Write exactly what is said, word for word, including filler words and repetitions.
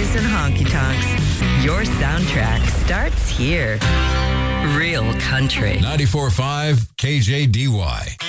booze and honky tonks. Your soundtrack starts here. Real country. ninety-four point five K J D Y.